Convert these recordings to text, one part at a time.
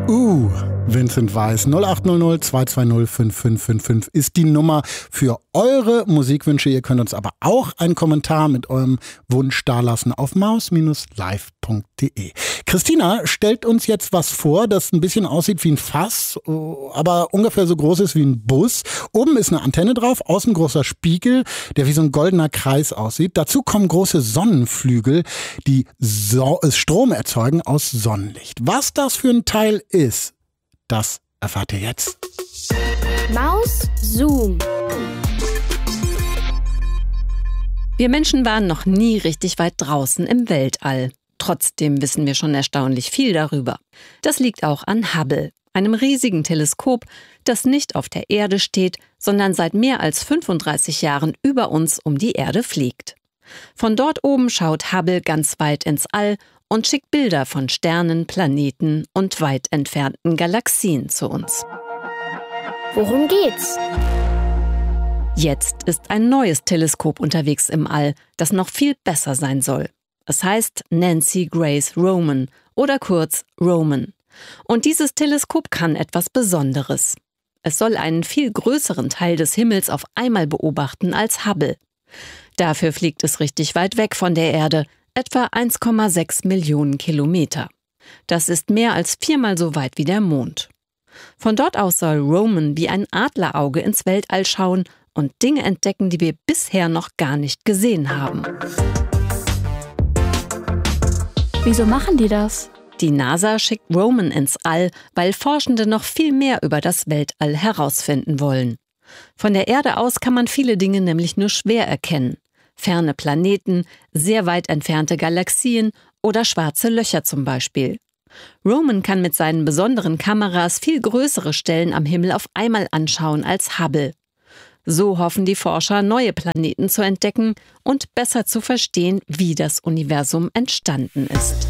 Vincent Weiss. 0800 220 5555 ist die Nummer für eure Musikwünsche. Ihr könnt uns aber auch einen Kommentar mit eurem Wunsch dalassen auf maus-live.de. Christina stellt uns jetzt was vor, das ein bisschen aussieht wie ein Fass, aber ungefähr so groß ist wie ein Bus. Oben ist eine Antenne drauf, außen großer Spiegel, der wie so ein goldener Kreis aussieht. Dazu kommen große Sonnenflügel, die Strom erzeugen aus Sonnenlicht. Was das für ein Teil ist, das erfahrt ihr jetzt. Maus Zoom. Wir Menschen waren noch nie richtig weit draußen im Weltall. Trotzdem wissen wir schon erstaunlich viel darüber. Das liegt auch an Hubble, einem riesigen Teleskop, das nicht auf der Erde steht, sondern seit mehr als 35 Jahren über uns um die Erde fliegt. Von dort oben schaut Hubble ganz weit ins All und schickt Bilder von Sternen, Planeten und weit entfernten Galaxien zu uns. Worum geht's? Jetzt ist ein neues Teleskop unterwegs im All, das noch viel besser sein soll. Es heißt Nancy Grace Roman oder kurz Roman. Und dieses Teleskop kann etwas Besonderes. Es soll einen viel größeren Teil des Himmels auf einmal beobachten als Hubble. Dafür fliegt es richtig weit weg von der Erde, etwa 1,6 Millionen Kilometer. Das ist mehr als 4-mal so weit wie der Mond. Von dort aus soll Roman wie ein Adlerauge ins Weltall schauen und Dinge entdecken, die wir bisher noch gar nicht gesehen haben. Wieso machen die das? Die NASA schickt Roman ins All, weil Forschende noch viel mehr über das Weltall herausfinden wollen. Von der Erde aus kann man viele Dinge nämlich nur schwer erkennen. Ferne Planeten, sehr weit entfernte Galaxien oder schwarze Löcher zum Beispiel. Roman kann mit seinen besonderen Kameras viel größere Stellen am Himmel auf einmal anschauen als Hubble. So hoffen die Forscher, neue Planeten zu entdecken und besser zu verstehen, wie das Universum entstanden ist.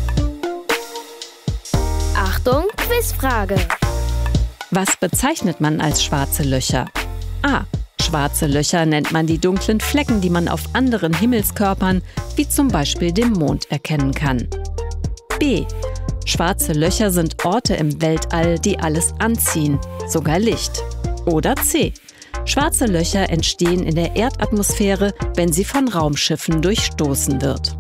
Achtung, Quizfrage. Was bezeichnet man als schwarze Löcher? A. Schwarze Löcher nennt man die dunklen Flecken, die man auf anderen Himmelskörpern, wie zum Beispiel dem Mond, erkennen kann. B. Schwarze Löcher sind Orte im Weltall, die alles anziehen, sogar Licht. Oder C. Schwarze Löcher entstehen in der Erdatmosphäre, wenn sie von Raumschiffen durchstoßen wird.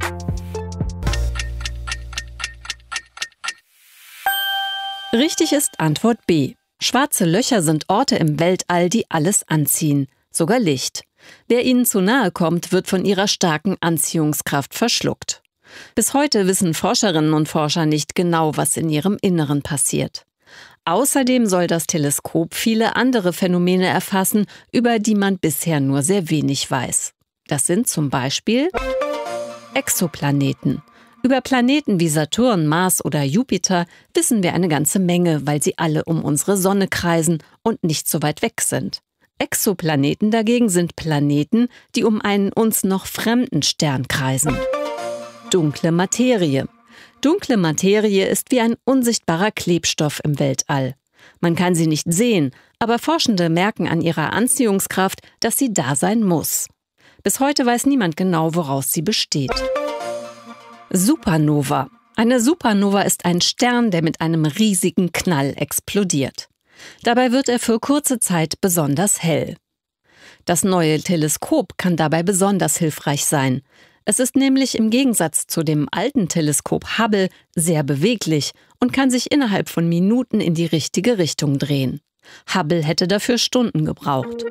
Richtig ist Antwort B. Schwarze Löcher sind Orte im Weltall, die alles anziehen, sogar Licht. Wer ihnen zu nahe kommt, wird von ihrer starken Anziehungskraft verschluckt. Bis heute wissen Forscherinnen und Forscher nicht genau, was in ihrem Inneren passiert. Außerdem soll das Teleskop viele andere Phänomene erfassen, über die man bisher nur sehr wenig weiß. Das sind zum Beispiel Exoplaneten. Über Planeten wie Saturn, Mars oder Jupiter wissen wir eine ganze Menge, weil sie alle um unsere Sonne kreisen und nicht so weit weg sind. Exoplaneten dagegen sind Planeten, die um einen uns noch fremden Stern kreisen. Dunkle Materie. Dunkle Materie ist wie ein unsichtbarer Klebstoff im Weltall. Man kann sie nicht sehen, aber Forschende merken an ihrer Anziehungskraft, dass sie da sein muss. Bis heute weiß niemand genau, woraus sie besteht. Supernova. Eine Supernova ist ein Stern, der mit einem riesigen Knall explodiert. Dabei wird er für kurze Zeit besonders hell. Das neue Teleskop kann dabei besonders hilfreich sein. Es ist nämlich im Gegensatz zu dem alten Teleskop Hubble sehr beweglich und kann sich innerhalb von Minuten in die richtige Richtung drehen. Hubble hätte dafür Stunden gebraucht.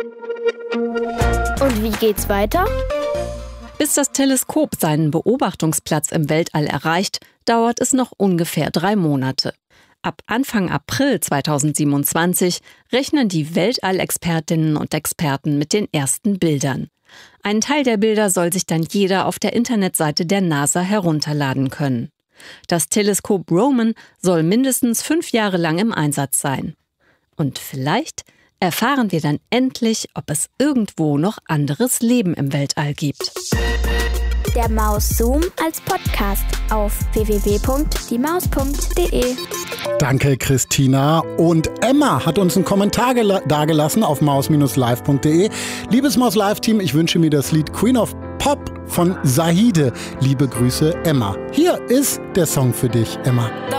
Und wie geht's weiter? Bis das Teleskop seinen Beobachtungsplatz im Weltall erreicht, dauert es noch ungefähr 3 Monate. Ab Anfang April 2027 rechnen die Weltallexpertinnen und Experten mit den ersten Bildern. Einen Teil der Bilder soll sich dann jeder auf der Internetseite der NASA herunterladen können. Das Teleskop Roman soll mindestens 5 Jahre lang im Einsatz sein. Und vielleicht erfahren wir dann endlich, ob es irgendwo noch anderes Leben im Weltall gibt. Der Maus Zoom als Podcast auf www.diemaus.de. Danke, Christina. Und Emma hat uns einen Kommentar dagelassen auf maus-live.de. Liebes Maus-Live-Team, ich wünsche mir das Lied Queen of Pop von Zahide. Liebe Grüße, Emma. Hier ist der Song für dich, Emma.